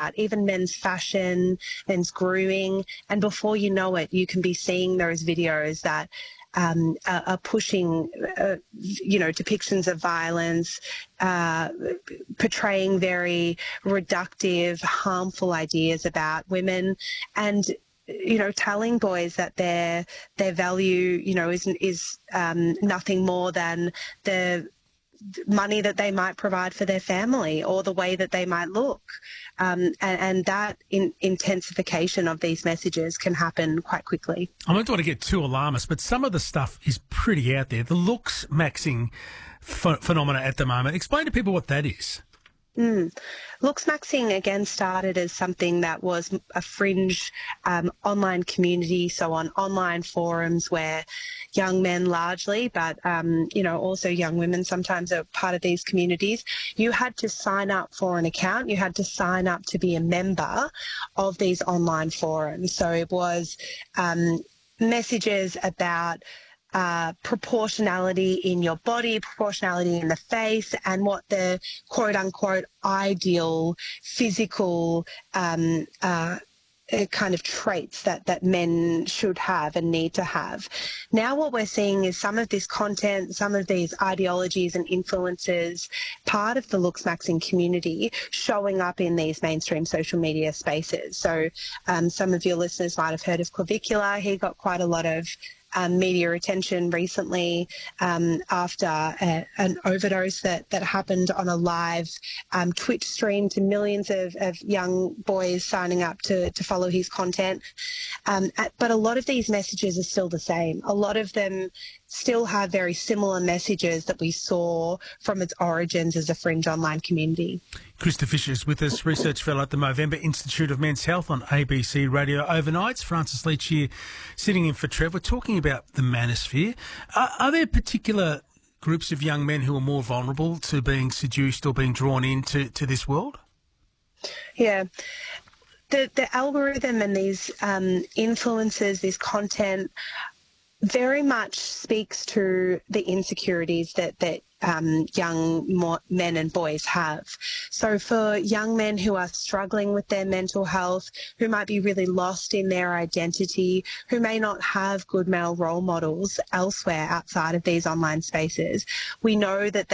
even men's fashion, men's grooming, and before you know it, you can be seeing those videos that are pushing, depictions of violence, portraying very reductive, harmful ideas about women, and telling boys that their value, is nothing more than the money that they might provide for their family or the way that they might look. And that intensification of these messages can happen quite quickly. I don't want to get too alarmist, but some of the stuff is pretty out there. The looks maxing phenomena at the moment. Explain to people what that is. Looks maxing again started as something that was a fringe online community, so on online forums where young men largely, but also young women sometimes are part of these communities. You had to sign up for an account. You had to sign up to be a member of these online forums. So it was messages about proportionality in your body, proportionality in the face, and what the quote-unquote ideal physical kind of traits that men should have and need to have. Now what we're seeing is some of this content, some of these ideologies and influences, part of the looks maxing community showing up in these mainstream social media spaces. So some of your listeners might have heard of Clavicula. He got quite a lot of media attention recently after an overdose that happened on a live Twitch stream to millions of young boys signing up to follow his content. But a lot of these messages are still the same. A lot of them still have very similar messages that we saw from its origins as a fringe online community. Krista Fisher is with us, research fellow at the Movember Institute of Men's Health on ABC Radio Overnights. Francis Leach here, sitting in for Trev. We're talking about the manosphere. Are there particular groups of young men who are more vulnerable to being seduced or being drawn into this world? Yeah. The algorithm and these influences, this content, very much speaks to the insecurities that young men and boys have. So for young men who are struggling with their mental health, who might be really lost in their identity, who may not have good male role models elsewhere outside of these online spaces, we know that